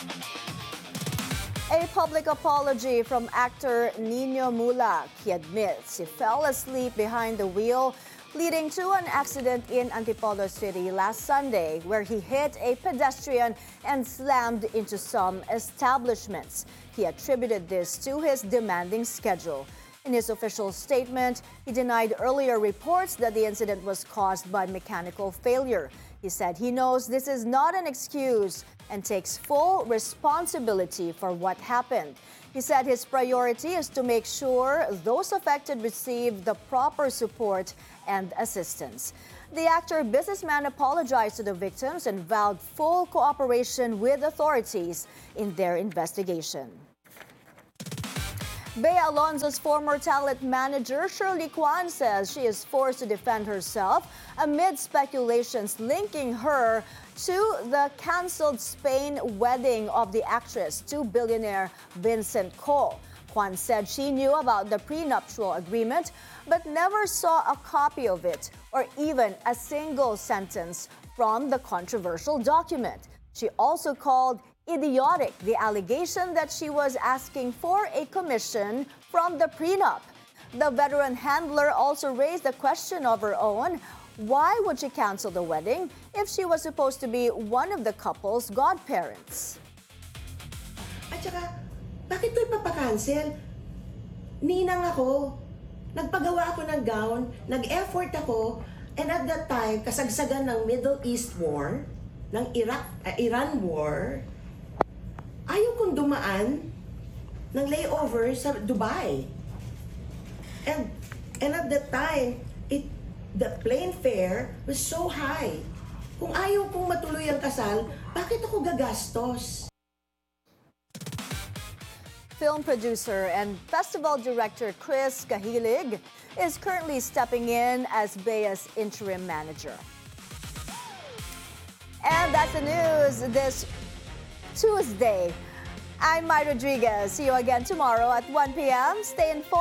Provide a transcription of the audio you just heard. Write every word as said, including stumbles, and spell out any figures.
A public apology from actor Nino Mulak. He admits he fell asleep behind the wheel, leading to an accident in Antipolo City last Sunday, where he hit a pedestrian and slammed into some establishments. He attributed this to his demanding schedule. In his official statement, he denied earlier reports that the incident was caused by mechanical failure. He said he knows this is not an excuse and takes full responsibility for what happened. He said his priority is to make sure those affected receive the proper support and assistance. The actor businessman apologized to the victims and vowed full cooperation with authorities in their investigation. Bea Alonzo's former talent manager Shirley Kwan says she is forced to defend herself amid speculations linking her to the canceled Spain wedding of the actress to billionaire Vincent Cole. Kwan said she knew about the prenuptial agreement but never saw a copy of it or even a single sentence from the controversial document. She also called idiotic the allegation that she was asking for a commission from the prenup. The veteran handler also raised a question of her own. Why would she cancel the wedding if she was supposed to be one of the couple's godparents? At saka, bakit ko ipapakancel? Ninang ako. Nagpagawa ako ng gown, nag-effort ako, and at that time, kasagsagan ng Middle East War, ng Iraq, uh, Iran War, ayaw kong dumaan ng layover sa Dubai. And, and at that time, it, the plane fare was so high. Kung ayaw kong matuloy ang kasal, bakit ako gagastos? Film producer and festival director Chris Cahilig is currently stepping in as Bea's interim manager. And that's the news this Tuesday. I'm Mai Rodriguez. See you again tomorrow at one p m Stay informed.